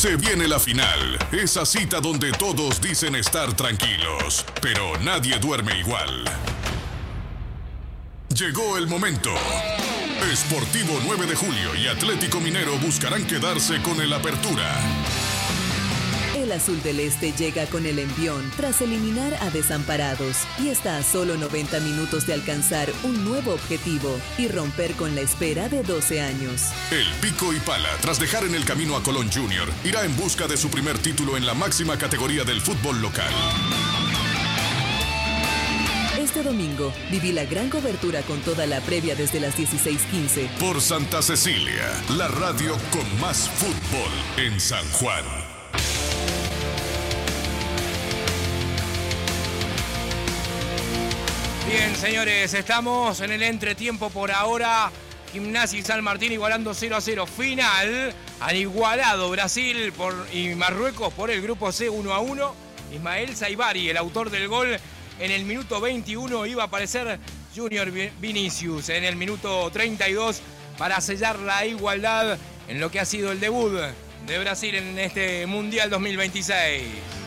Se viene la final, esa cita donde todos dicen estar tranquilos, pero nadie duerme igual. Llegó el momento. Sportivo 9 de Julio y Atlético Minero buscarán quedarse con el Apertura. El Azul del Este llega con el envión tras eliminar a Desamparados y está a solo 90 minutos de alcanzar un nuevo objetivo y romper con la espera de 12 años. El Pico y Pala, tras dejar en el camino a Colón Junior, irá en busca de su primer título en la máxima categoría del fútbol local. Este domingo viví la gran cobertura con toda la previa desde las 16:15. Por Santa Cecilia, la radio con más fútbol en San Juan. Bien, señores, estamos en el entretiempo por ahora. Gimnasia y San Martín igualando 0-0. Final, han igualado Brasil y Marruecos por el grupo C 1-1. Ismael Saibari, el autor del gol, en el minuto 21 iba a aparecer Junior Vinicius en el minuto 32 para sellar la igualdad en lo que ha sido el debut de Brasil en este Mundial 2026.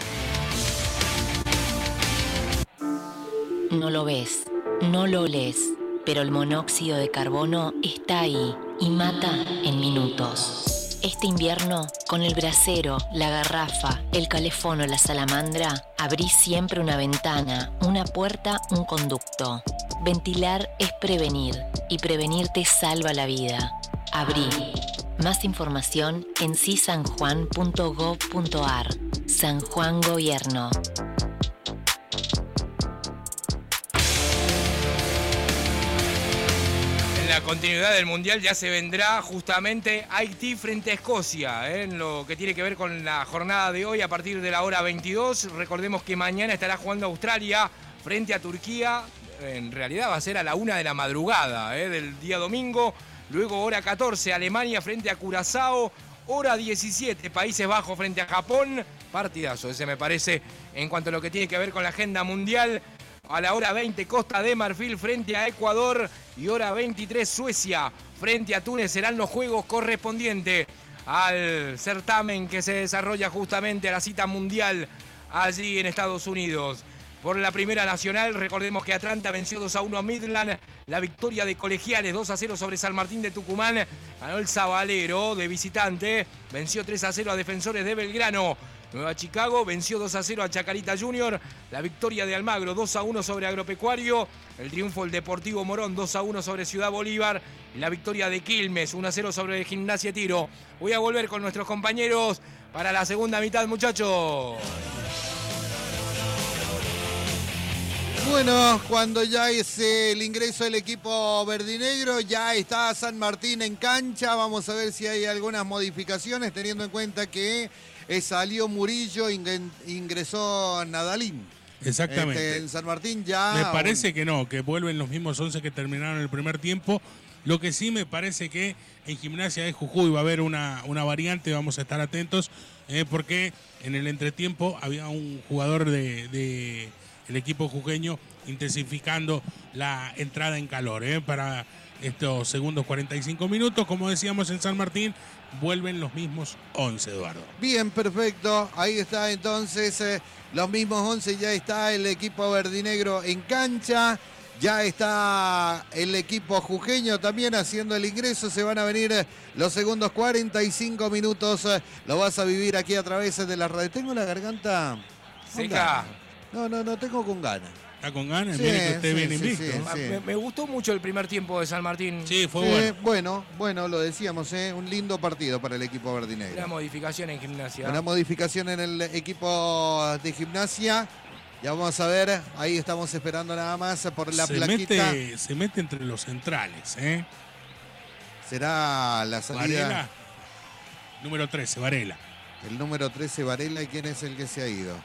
No lo ves, no lo olés, pero el monóxido de carbono está ahí y mata en minutos. Este invierno, con el brasero, la garrafa, el calefón o la salamandra, abrí siempre una ventana, una puerta, un conducto. Ventilar es prevenir, y prevenir te salva la vida. Abrí. Más información en cisanjuan.gov.ar. San Juan Gobierno. La continuidad del Mundial ya se vendrá justamente Haití frente a Escocia, en lo que tiene que ver con la jornada de hoy a partir de la hora 22. Recordemos que mañana estará jugando Australia frente a Turquía. En realidad va a ser a la 1 de la madrugada del día domingo. Luego hora 14, Alemania frente a Curazao. Hora 17, Países Bajos frente a Japón. Partidazo ese me parece en cuanto a lo que tiene que ver con la agenda mundial. A la hora 20, Costa de Marfil frente a Ecuador. Y hora 23, Suecia frente a Túnez. Serán los juegos correspondientes al certamen que se desarrolla justamente a la cita mundial allí en Estados Unidos. Por la Primera Nacional, recordemos que Atlanta venció 2-1 a Midland. La victoria de Colegiales 2-0 sobre San Martín de Tucumán. Ganó el Sabalero de visitante. Venció 3-0 a Defensores de Belgrano. Nueva Chicago venció 2-0 a Chacarita Junior. La victoria de Almagro 2-1 sobre Agropecuario. El triunfo del Deportivo Morón 2-1 sobre Ciudad Bolívar. Y la victoria de Quilmes 1-0 sobre Gimnasia Tiro. Voy a volver con nuestros compañeros para la segunda mitad, muchachos. Bueno, cuando ya es el ingreso del equipo verdinegro, ya está San Martín en cancha. Vamos a ver si hay algunas modificaciones, teniendo en cuenta que salió Murillo, ingresó Nadalín. Exactamente. En San Martín ya... Me parece que no, que vuelven los mismos 11 que terminaron el primer tiempo. Lo que sí me parece que en Gimnasia de Jujuy va a haber una variante, vamos a estar atentos, porque en el entretiempo había un jugador de el equipo jujeño intensificando la entrada en calor para estos segundos 45 minutos. Como decíamos en San Martín, vuelven los mismos 11, Eduardo. Bien, perfecto. Ahí está entonces los mismos 11. Ya está el equipo verdinegro en cancha. Ya está el equipo jujeño también haciendo el ingreso. Se van a venir los segundos 45 minutos. Lo vas a vivir aquí a través de la radio. Tengo la garganta seca. No, tengo con ganas. ¿Está con ganas? Sí, Mire que usted viene invicto. Sí. Me gustó mucho el primer tiempo de San Martín. Sí, fue bueno, lo decíamos, un lindo partido para el equipo verdinegro. Una modificación en Gimnasia. Una modificación en el equipo de Gimnasia. Ya vamos a ver, ahí estamos esperando nada más por la plaquita. Se mete entre los centrales, Será la salida. Varela, número 13, Varela. El número 13, Varela, ¿y quién es el que se ha ido?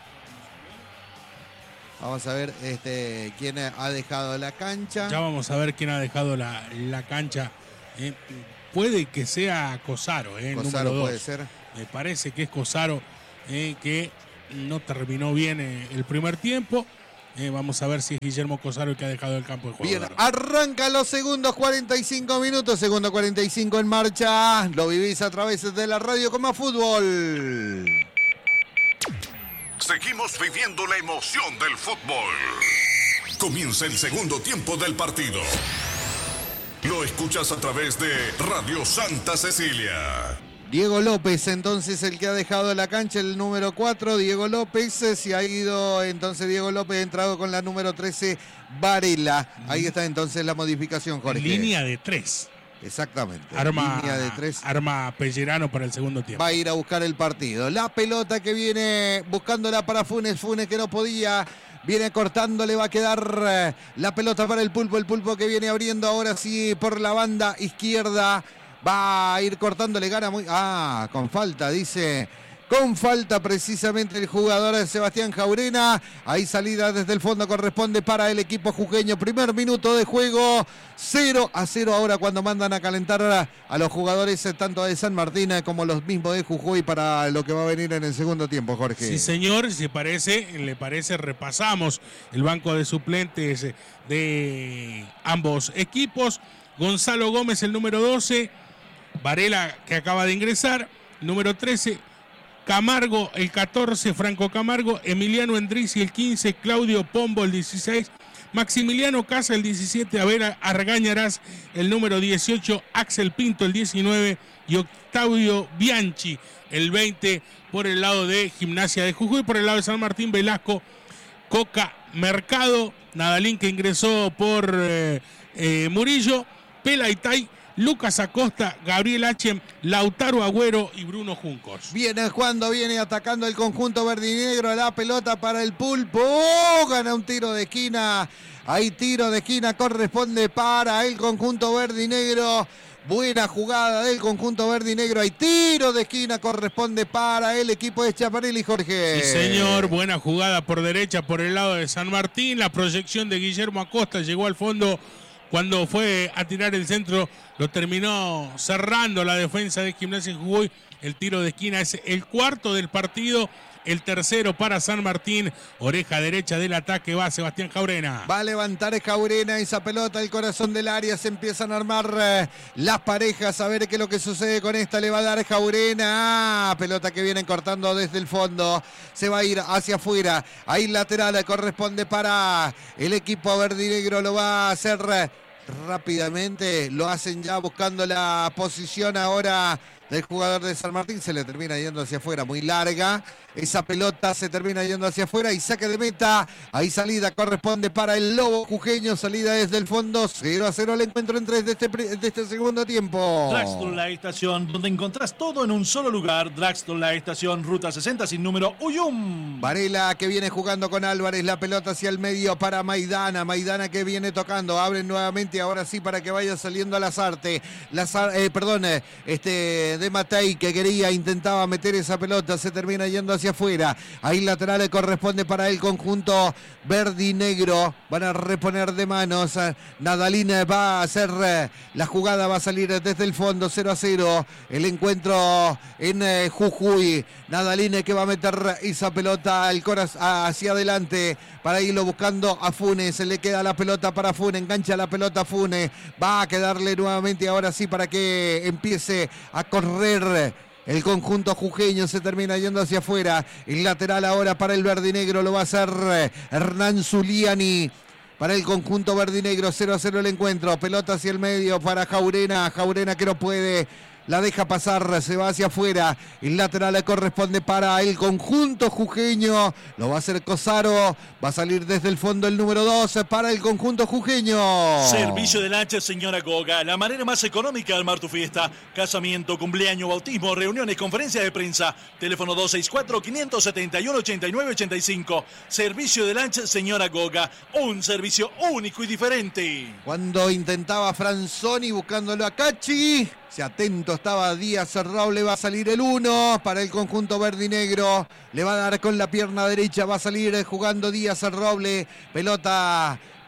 Vamos a ver quién ha dejado la cancha. Ya vamos a ver quién ha dejado la cancha. Puede que sea Cosaro, Cosaro número 2. puede ser. Me parece que es Cosaro, que no terminó bien el primer tiempo. Vamos a ver si es Guillermo Cosaro el que ha dejado el campo de juego. Bien, arrancan los segundos 45 minutos, segundo 45 en marcha. Lo vivís a través de la radio con Más Fútbol. Seguimos viviendo la emoción del fútbol. Comienza el segundo tiempo del partido. Lo escuchas a través de Radio Santa Cecilia. Diego López, entonces, el que ha dejado la cancha, el número 4, Diego López, se ha ido, entonces Diego López ha entrado con la número 13, Varela. Ahí está entonces la modificación, Jorge. Línea de 3. Exactamente. Línea de 3. Arma Pellerano para el segundo tiempo. Va a ir a buscar el partido. La pelota que viene buscándola para Funes que no podía. Viene cortando, le va a quedar la pelota para el Pulpo que viene abriendo ahora sí por la banda izquierda. Va a ir cortando, le gana muy... con falta, dice. Con falta precisamente el jugador Sebastián Jaurena. Ahí salida desde el fondo corresponde para el equipo jujeño. Primer minuto de juego. 0-0 ahora cuando mandan a calentar a los jugadores tanto de San Martín como los mismos de Jujuy para lo que va a venir en el segundo tiempo, Jorge. Sí, señor, le parece, repasamos el banco de suplentes de ambos equipos. Gonzalo Gómez, el número 12. Varela, que acaba de ingresar, número 13, Camargo, el 14, Franco Camargo, Emiliano Endrizi, el 15, Claudio Pombo, el 16, Maximiliano Casa, el 17, Abel Argañarás, el número 18, Axel Pinto, el 19, y Octavio Bianchi, el 20, por el lado de Gimnasia de Jujuy, por el lado de San Martín, Velasco, Coca Mercado, Nadalín, que ingresó por Murillo, Pelaitay, Lucas Acosta, Gabriel H., Lautaro Agüero y Bruno Juncos. Viene jugando, viene atacando el conjunto verdinegro. La pelota para el Pulpo. Gana un tiro de esquina. Ahí tiro de esquina corresponde para el conjunto verdinegro. Buena jugada del conjunto verdinegro. Hay tiro de esquina, corresponde para el equipo de Chaparelli, Jorge. Sí, señor, buena jugada por derecha, por el lado de San Martín. La proyección de Guillermo Acosta llegó al fondo. Cuando fue a tirar el centro, lo terminó cerrando la defensa de Gimnasia de Jujuy. El tiro de esquina es el cuarto del partido, el tercero para San Martín. Oreja derecha del ataque va Sebastián Jaurena. Va a levantar Jaurena esa pelota, el corazón del área. Se empiezan a armar las parejas. A ver qué es lo que sucede con esta. Le va a dar Jaurena. Pelota que vienen cortando desde el fondo. Se va a ir hacia afuera. Ahí lateral corresponde para el equipo verdinegro. Lo va a hacer rápidamente. Lo hacen ya buscando la posición ahora del jugador de San Martín. Se le termina yendo hacia afuera, muy larga. Esa pelota se termina yendo hacia afuera y saque de meta. Ahí salida corresponde para el Lobo jujeño. Salida desde el fondo. 0-0 el encuentro en 3 de este segundo tiempo. Dragstore, la estación donde encontrás todo en un solo lugar. Dragstore, la estación, ruta 60 sin número, Uyum. Varela que viene jugando con Álvarez. La pelota hacia el medio para Maidana. Maidana que viene tocando. Abren nuevamente ahora sí para que vaya saliendo a Lazarte. De Matei que intentaba meter esa pelota. Se termina yendo hacia afuera. Ahí lateral le corresponde para el conjunto verdinegro. Van a reponer de manos. Nadalín va a hacer la jugada, va a salir desde el fondo. 0-0 el encuentro en Jujuy. Nadalín que va a meter esa pelota al hacia adelante para irlo buscando a Funes. Le queda la pelota para Funes, engancha la pelota a Funes. Va a quedarle nuevamente ahora sí para que empiece a correr el conjunto jujeño. Se termina yendo hacia afuera. El lateral ahora para el verdinegro lo va a hacer Hernán Zuliani. Para el conjunto verdinegro, 0-0 el encuentro. Pelota hacia el medio para Jaurena. Jaurena que no puede. La deja pasar, se va hacia afuera. El lateral le corresponde para el conjunto jujeño. Lo va a hacer Cosaro. Va a salir desde el fondo el número 2 para el conjunto jujeño. Servicio de lancha, señora Goga. La manera más económica de armar tu fiesta. Casamiento, cumpleaños, bautismo, reuniones, conferencias de prensa. Teléfono 264-571-8985. Servicio de lancha, señora Goga. Un servicio único y diferente. Cuando intentaba Franzoni buscándolo a Cachi. Se atento estaba Díaz Roble, va a salir el 1 para el conjunto verdinegro. Le va a dar con la pierna derecha, va a salir jugando Díaz Roble. Pelota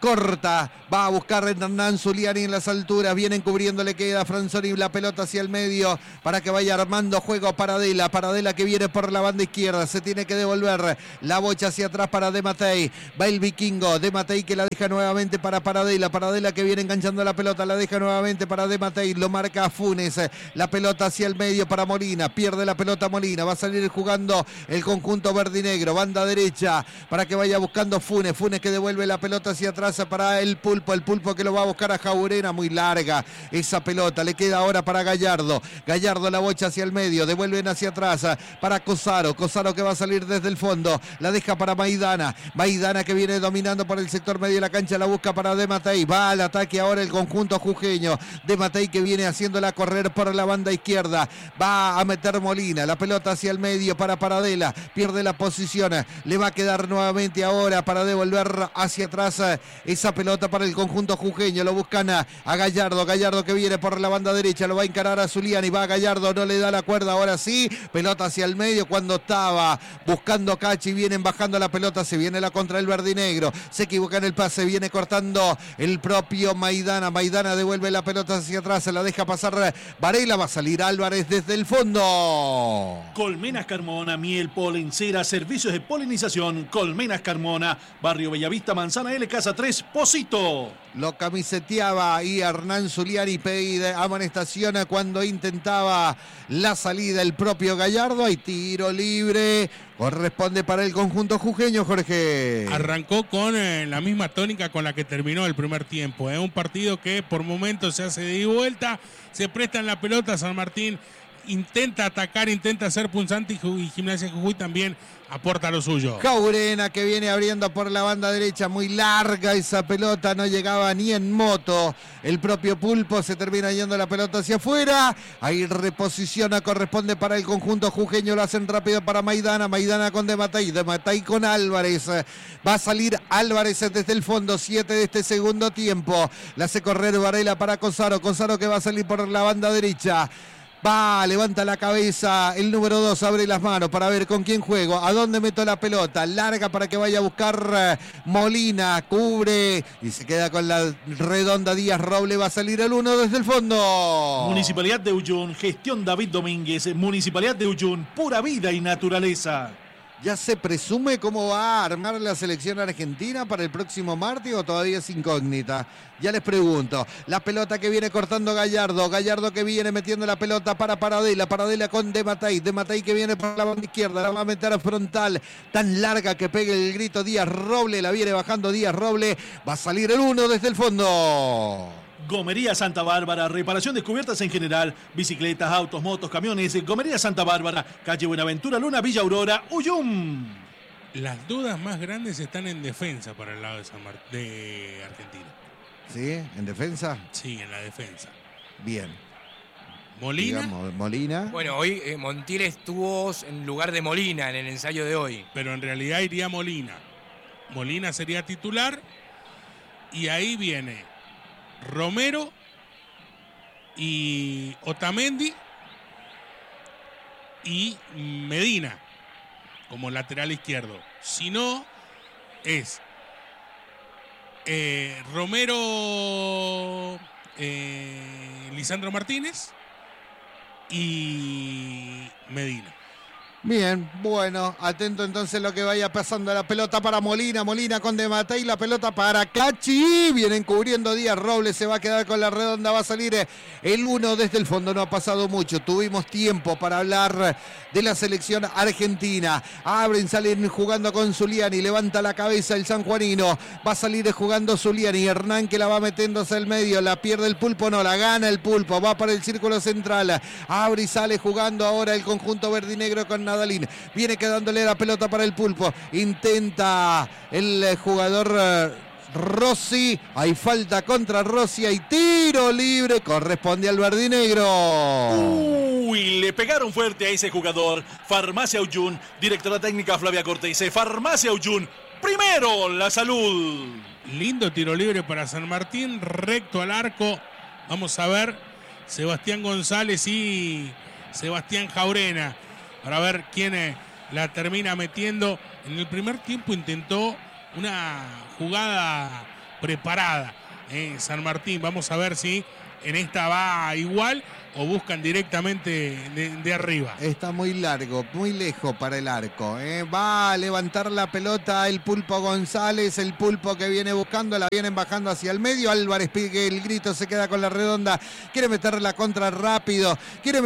corta, va a buscar Hernán Zuliani en las alturas, vienen cubriendo, le queda Franzoni, la pelota hacia el medio para que vaya armando juego Paradela que viene por la banda izquierda, se tiene que devolver la bocha hacia atrás para De Matei, va el vikingo, De Matei que la deja nuevamente para Paradela que viene enganchando la pelota, la deja nuevamente para De Matei, lo marca Funes, la pelota hacia el medio para Molina, pierde la pelota Molina, va a salir jugando el conjunto verdinegro, banda derecha para que vaya buscando Funes que devuelve la pelota hacia atrás para el pulpo que lo va a buscar a Jaurena, muy larga esa pelota, le queda ahora para Gallardo la bocha hacia el medio, devuelven hacia atrás para Cosaro que va a salir desde el fondo, la deja para Maidana que viene dominando por el sector medio de la cancha, la busca para De Matei, va al ataque ahora el conjunto jujeño, De Matei que viene haciéndola correr por la banda izquierda, va a meter Molina, la pelota hacia el medio para Paradela, pierde la posición, le va a quedar nuevamente ahora para devolver hacia atrás esa pelota para el conjunto jujeño, lo buscan a Gallardo que viene por la banda derecha, lo va a encarar a Zuliani, va a Gallardo, no le da la cuerda, ahora sí, pelota hacia el medio cuando estaba buscando Cachi, vienen bajando la pelota, se viene la contra el verdinegro, se equivoca en el pase, viene cortando el propio Maidana devuelve la pelota hacia atrás, se la deja pasar Varela, va a salir Álvarez desde el fondo. Colmenas Carmona, miel, polen, cera, servicios de polinización. Colmenas Carmona, Barrio Bellavista, Manzana L, Casa 3, Pocito. Lo camiseteaba ahí Hernán Zuliani, pedida amonestación cuando intentaba la salida el propio Gallardo. Hay tiro libre, corresponde para el conjunto jujeño, Jorge. Arrancó con la misma tónica con la que terminó el primer tiempo. Un partido que por momentos se hace de ida y vuelta, se presta en la pelota, San Martín intenta atacar, intenta ser punzante y Gimnasia Jujuy también aporta lo suyo. Jaurena que viene abriendo por la banda derecha, muy larga esa pelota, no llegaba ni en moto. El propio Pulpo se termina yendo la pelota hacia afuera. Ahí reposiciona, corresponde para el conjunto jujeño, lo hacen rápido para Maidana con De Matei con Álvarez. Va a salir Álvarez desde el fondo, 7 de este segundo tiempo. La hace correr Varela para Cosaro que va a salir por la banda derecha. Va, levanta la cabeza, el número 2 abre las manos para ver con quién juego, a dónde meto la pelota, larga para que vaya a buscar Molina, cubre y se queda con la redonda Díaz Roble, va a salir el 1 desde el fondo. Municipalidad de Uyun, gestión David Domínguez, Municipalidad de Uyun, pura vida y naturaleza. ¿Ya se presume cómo va a armar la selección argentina para el próximo martes o todavía es incógnita? Ya les pregunto. La pelota que viene cortando Gallardo que viene metiendo la pelota para Paradela con De Matei que viene por la banda izquierda, la va a meter a frontal, tan larga que pegue el grito Díaz Roble, la viene bajando Díaz Roble, va a salir el 1 desde el fondo. Gomería Santa Bárbara, reparación de cubiertas en general, bicicletas, autos, motos, camiones. Gomería Santa Bárbara, calle Buenaventura Luna, Villa Aurora, Uyum. Las dudas más grandes están en defensa para el lado de Argentina. ¿Sí? ¿En defensa? Sí, en la defensa. Bien. Molina. Bueno, hoy Montiel estuvo en lugar de Molina en el ensayo de hoy. Pero en realidad iría Molina. Molina sería titular y ahí viene Romero y Otamendi y Medina como lateral izquierdo. Si no, es Romero, Lisandro Martínez y Medina. Bien, bueno, atento entonces lo que vaya pasando. La pelota para Molina con De Matei, la pelota para Cachi, vienen cubriendo Díaz Robles, se va a quedar con la redonda, va a salir el 1 desde el fondo, no ha pasado mucho, tuvimos tiempo para hablar de la selección argentina. Salen jugando con Zuliani, levanta la cabeza el sanjuanino, va a salir jugando Zuliani, Hernán que la va metiendo hacia el medio, la pierde el Pulpo, no, la gana el Pulpo, va para el círculo central, abre y sale jugando ahora el conjunto verdinegro con Nadalín, viene quedándole la pelota para el Pulpo, intenta el jugador Rossi, hay falta contra Rossi, hay tiro libre, corresponde al verdinegro. Uy, le pegaron fuerte a ese jugador. Farmacia Uyun, directora técnica Flavia Cortese, Farmacia Uyun, primero la salud. Lindo tiro libre para San Martín, recto al arco, vamos a ver, Sebastián González y Sebastián Jaurena, para ver quién la termina metiendo. En el primer tiempo intentó una jugada preparada. San Martín, vamos a ver si en esta va igual o buscan directamente de arriba. Está muy largo, muy lejos para el arco. Va a levantar la pelota el Pulpo González, el Pulpo que viene buscando, la vienen bajando hacia el medio. Álvarez pide el grito, se queda con la redonda, quiere meter la contra rápido,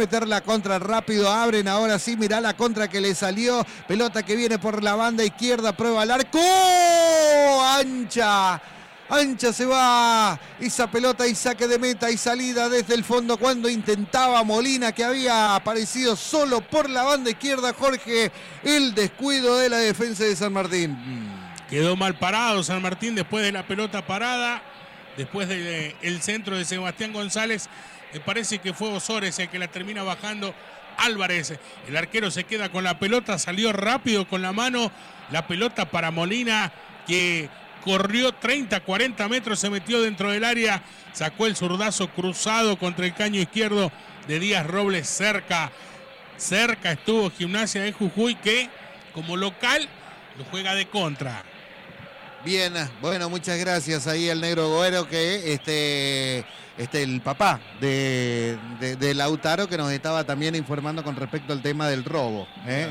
abren ahora sí, mirá la contra que le salió, pelota que viene por la banda izquierda, prueba el arco, ancha se va esa pelota y saque de meta y salida desde el fondo cuando intentaba Molina, que había aparecido solo por la banda izquierda. Jorge, el descuido de la defensa de San Martín. Quedó mal parado San Martín después de la pelota parada, después del centro de Sebastián González. Me parece que fue Osores el que la termina bajando. Álvarez, el arquero, se queda con la pelota, salió rápido con la mano, la pelota para Molina, que corrió 30, 40 metros, se metió dentro del área, sacó el zurdazo cruzado contra el caño izquierdo de Díaz Robles. Cerca estuvo Gimnasia de Jujuy, que como local lo juega de contra. Bien, bueno, muchas gracias ahí al negro Goero, que el papá de Lautaro, que nos estaba también informando con respecto al tema del robo.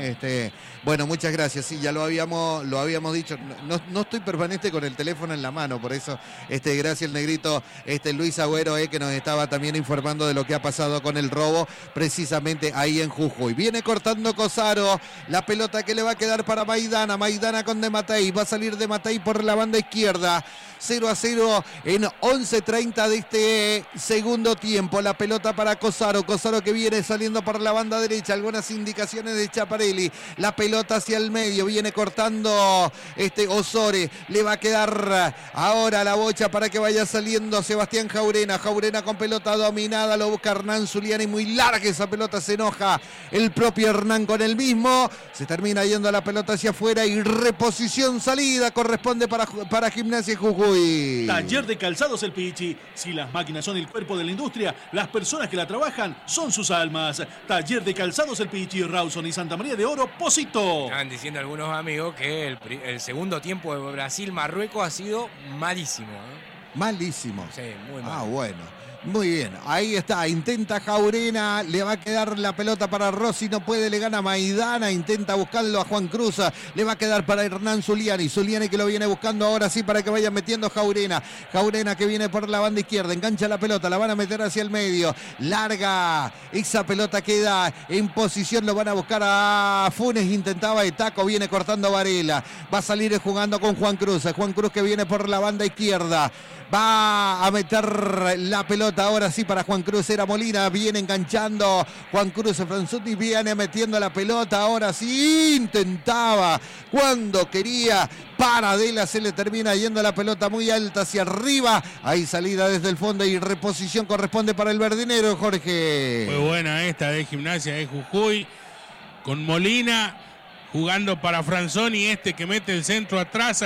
Bueno, muchas gracias. Sí, ya lo habíamos dicho. No estoy permanente con el teléfono en la mano, por eso gracias el negrito Luis Agüero, que nos estaba también informando de lo que ha pasado con el robo precisamente ahí en Jujuy. Viene cortando Cosaro, la pelota que le va a quedar para Maidana con De Matei, va a salir De Matei por la banda izquierda. 0-0 en 11:30 de este segundo tiempo. La pelota para Cosaro que viene saliendo por la banda derecha. Algunas indicaciones de Chaparelli. La pelota hacia el medio, viene cortando Osore. Le va a quedar ahora la bocha para que vaya saliendo Sebastián Jaurena con pelota dominada, lo busca Hernán Zuliani, muy larga esa pelota, se enoja el propio Hernán con el mismo. Se termina yendo la pelota hacia afuera y reposición salida corresponde para Gimnasia y Jujuy. Taller de Calzados El Pichi. Si las máquinas son el cuerpo de la industria, las personas que la trabajan son sus almas. Taller de Calzados El Pichi, Rawson y Santa María de Oro, Posito. Estaban diciendo algunos amigos que el segundo tiempo de Brasil-Marruecos ha sido malísimo. Malísimo. Sí, muy mal. Bueno. Muy bien, ahí está, intenta Jaurena, le va a quedar la pelota para Rossi, no puede, le gana Maidana, intenta buscarlo a Juan Cruz, le va a quedar para Hernán Zuliani que lo viene buscando ahora sí para que vaya metiendo Jaurena que viene por la banda izquierda, engancha la pelota, la van a meter hacia el medio, larga, esa pelota queda en posición, lo van a buscar a Funes, intentaba de taco, viene cortando Varela, va a salir jugando con Juan Cruz que viene por la banda izquierda, va a meter la pelota ahora sí para Juan Cruz, era Molina, viene enganchando Juan Cruz, Franzuti viene metiendo la pelota, ahora sí intentaba cuando quería, Paradela, se le termina yendo la pelota muy alta hacia arriba, hay salida desde el fondo y reposición corresponde para el verdinero, Jorge. Muy buena esta de Gimnasia de Jujuy, con Molina jugando para Franzoni, que mete el centro atrás,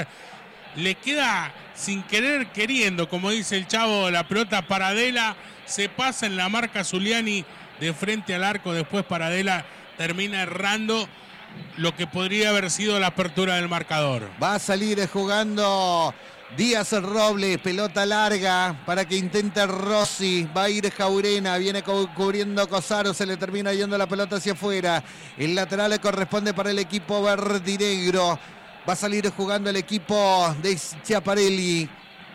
le queda sin querer queriendo, como dice el chavo, la pelota Paradela, se pasa en la marca Zuliani de frente al arco, después Paradela termina errando lo que podría haber sido la apertura del marcador. Va a salir jugando Díaz Robles, pelota larga para que intente Rossi, va a ir Jaurena, viene cubriendo Cosaro, se le termina yendo la pelota hacia afuera, el lateral le corresponde para el equipo verdinegro. Va a salir jugando el equipo de Chiaparelli.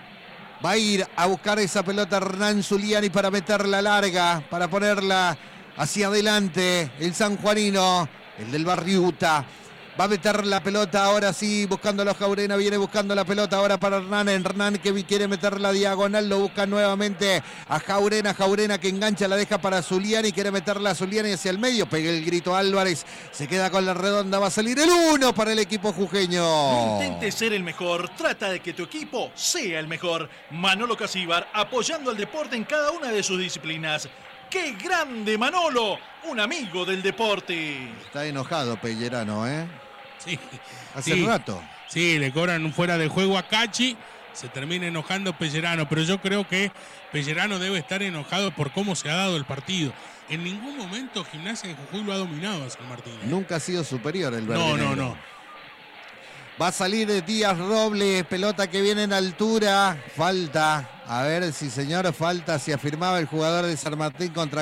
Va a ir a buscar esa pelota Hernán Zuliani para meterla larga, para ponerla hacia adelante. El sanjuanino, el del Barriuta. Va a meter la pelota ahora sí, buscándolo a Jaurena, viene buscando la pelota ahora para Hernán que quiere meter la diagonal, lo busca nuevamente a Jaurena que engancha, la deja para Zuliani, quiere meterla a Zuliani hacia el medio, pega el grito Álvarez, se queda con la redonda, va a salir el 1 para el equipo jujeño. No intentes ser el mejor, trata de que tu equipo sea el mejor. Manolo Casíbar, apoyando al deporte en cada una de sus disciplinas. ¡Qué grande Manolo! Un amigo del deporte. Está enojado Pellerano, Sí. Hace rato. Sí, le cobran un fuera de juego a Cachi, se termina enojando Pellerano, pero yo creo que Pellerano debe estar enojado por cómo se ha dado el partido. En ningún momento Gimnasia de Jujuy lo ha dominado a San Martín. Nunca ha sido superior el verdinegro. No. Va a salir Díaz Robles, pelota que viene en altura. Falta. A ver si señor, falta. Si afirmaba el jugador de San Martín contra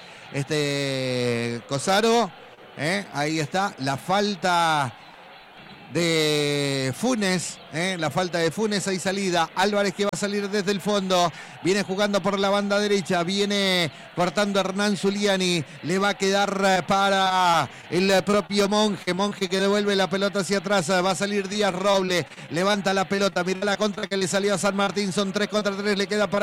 Cosaro. Ahí está la falta de Funes, la falta de Funes, hay salida. Álvarez que va a salir desde el fondo, viene jugando por la banda derecha, viene cortando Hernán Zuliani, le va a quedar para el propio Monje que devuelve la pelota hacia atrás, va a salir Díaz Robles, levanta la pelota, mira la contra que le salió a San Martín, son 3 contra 3, le queda para